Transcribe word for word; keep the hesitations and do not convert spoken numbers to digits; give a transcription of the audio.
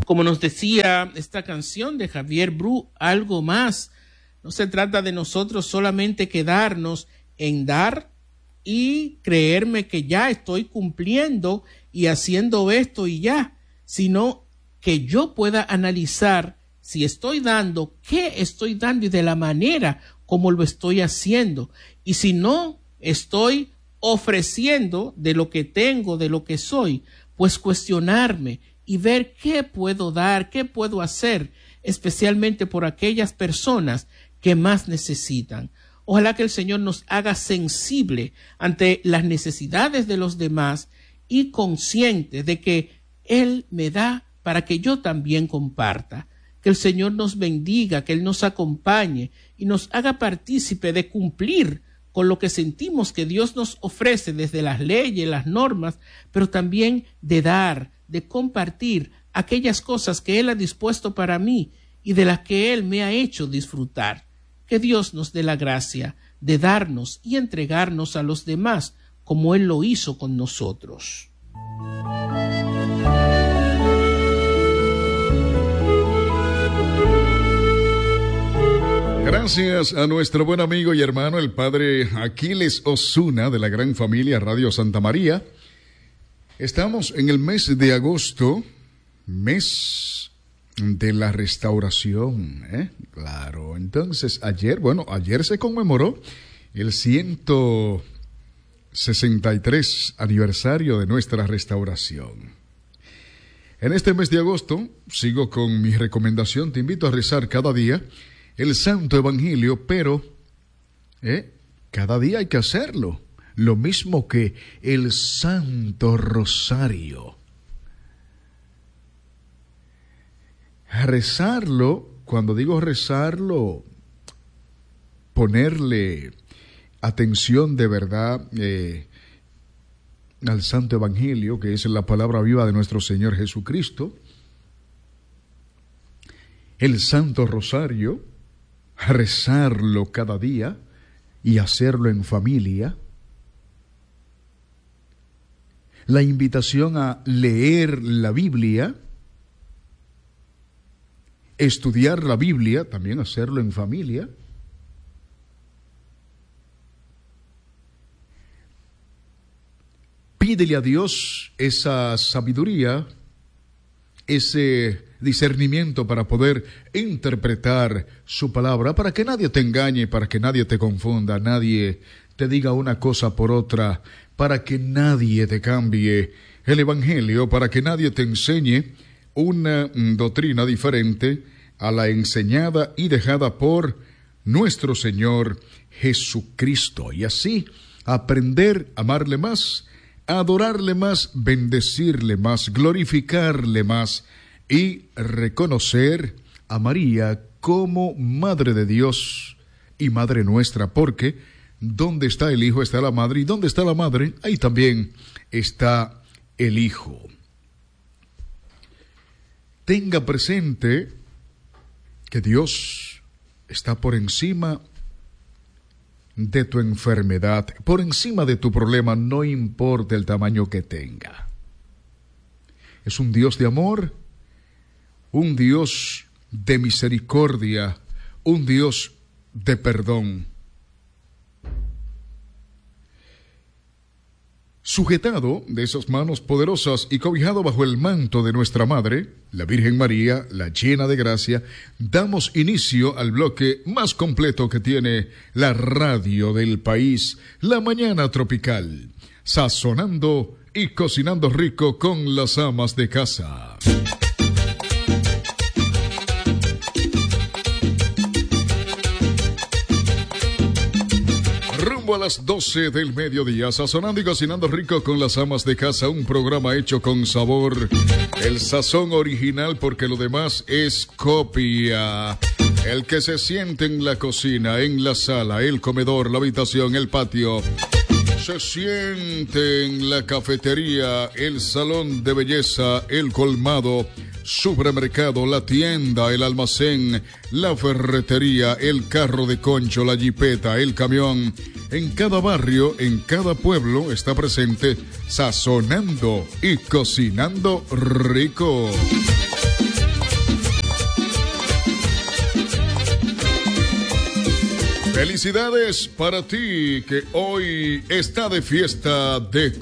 Como nos decía esta canción de Javier Bru, algo más. No se trata de nosotros solamente quedarnos en dar y creerme que ya estoy cumpliendo y haciendo esto y ya, sino que yo pueda analizar si estoy dando, qué estoy dando y de la manera como lo estoy haciendo. Y si no estoy ofreciendo de lo que tengo, de lo que soy, pues cuestionarme y ver qué puedo dar, qué puedo hacer, especialmente por aquellas personas que más necesitan. Ojalá que el Señor nos haga sensible ante las necesidades de los demás y conscientes de que Él me da para que yo también comparta. Que el Señor nos bendiga, que Él nos acompañe y nos haga partícipe de cumplir con lo que sentimos que Dios nos ofrece desde las leyes, las normas, pero también de dar, de compartir aquellas cosas que Él ha dispuesto para mí y de las que Él me ha hecho disfrutar. Que Dios nos dé la gracia de darnos y entregarnos a los demás como Él lo hizo con nosotros. Gracias a nuestro buen amigo y hermano, el padre Aquiles Osuna, de la gran familia Radio Santa María. Estamos en el mes de agosto, mes de la restauración, ¿eh? Claro, entonces ayer, bueno, ayer se conmemoró el ciento sesenta y tres aniversario de nuestra restauración. En este mes de agosto, sigo con mi recomendación, te invito a rezar cada día el Santo Evangelio, pero ¿eh? cada día hay que hacerlo. Lo mismo que el Santo Rosario. Rezarlo, cuando digo rezarlo, ponerle atención de verdad eh, al Santo Evangelio, que es la palabra viva de nuestro Señor Jesucristo. El Santo Rosario, rezarlo cada día y hacerlo en familia. La invitación a leer la Biblia, estudiar la Biblia, también hacerlo en familia. Pídele a Dios esa sabiduría, ese discernimiento para poder interpretar su palabra, para que nadie te engañe, para que nadie te confunda, nadie te diga una cosa por otra, para que nadie te cambie el Evangelio, para que nadie te enseñe una doctrina diferente a la enseñada y dejada por nuestro Señor Jesucristo. Y así aprender a amarle más, a adorarle más, bendecirle más, glorificarle más y reconocer a María como Madre de Dios y Madre nuestra, porque donde está el Hijo está la Madre, y donde está la Madre, ahí también está el Hijo. Tenga presente que Dios está por encima de tu enfermedad, por encima de tu problema, no importa el tamaño que tenga. Es un Dios de amor, un Dios de misericordia, un Dios de perdón. Sujetado de esas manos poderosas y cobijado bajo el manto de nuestra Madre, la Virgen María, la llena de gracia, damos inicio al bloque más completo que tiene la radio del país, La Mañana Tropical, sazonando y cocinando rico con las amas de casa. A las doce del mediodía, sazonando y cocinando rico con las amas de casa, un programa hecho con sabor, el sazón original, porque lo demás es copia. El que se siente en la cocina, en la sala, el comedor, la habitación, el patio, se siente en la cafetería, el salón de belleza, el colmado, supermercado, la tienda, el almacén, la ferretería, el carro de concho, la jipeta, el camión. En cada barrio, en cada pueblo está presente sazonando y cocinando rico. Felicidades para ti que hoy está de fiesta de